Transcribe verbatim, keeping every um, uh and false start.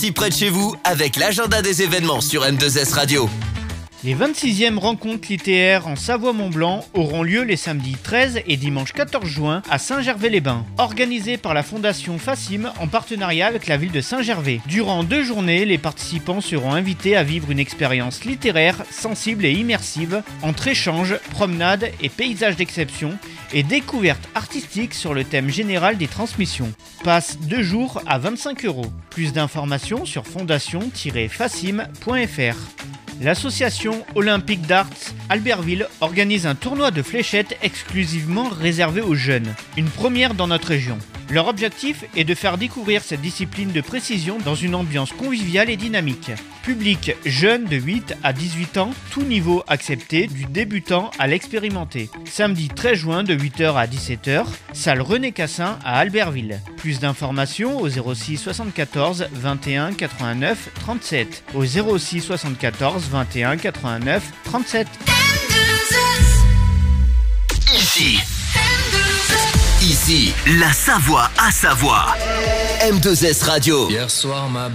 Si près de chez vous, avec l'agenda des événements sur M deux S Radio. Les vingt-sixièmes rencontres littéraires en Savoie-Mont-Blanc auront lieu les samedis treize et dimanche quatorze juin à Saint-Gervais-les-Bains, organisées par la Fondation Facim en partenariat avec la ville de Saint-Gervais. Durant deux journées, les participants seront invités à vivre une expérience littéraire sensible et immersive entre échanges, promenades et paysages d'exception et découvertes artistiques sur le thème général des transmissions. Passe deux jours à vingt-cinq euros. Plus d'informations sur fondation tiret facim point f r. L'association olympique d'Arts Albertville organise un tournoi de fléchettes exclusivement réservé aux jeunes, une première dans notre région. Leur objectif est de faire découvrir cette discipline de précision dans une ambiance conviviale et dynamique. Public jeune de huit à dix-huit ans, tout niveau accepté, du débutant à l'expérimenté. Samedi treize juin de huit heures à dix-sept heures, salle René Cassin à Albertville. Plus d'informations au zéro six soixante-quatorze vingt et un quatre-vingt-neuf trente-sept. Au zéro six soixante-quatorze vingt et un quatre-vingt-neuf trente-sept. Ici. Ici, la Savoie à Savoie. M deux S Radio. Hier soir, ma